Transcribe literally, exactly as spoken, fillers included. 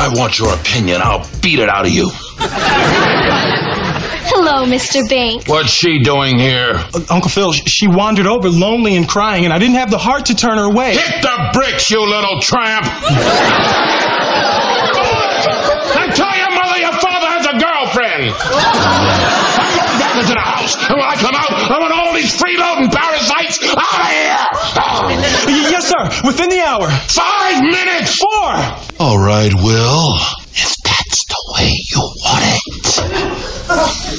I want your opinion. I'll beat it out of you. Hello, Mister Banks. What's she doing here? Uh, Uncle Phil, she wandered over lonely and crying, and I didn't have the heart to turn her away. Hit the bricks, you little tramp! I tell your mother your father has a girlfriend! I'm going back into the house, and when I come out, I want all these freeloading parasites out of here! Yes, sir. Within the hour. Five minutes! Four! All right, Will. If that's the way you want it.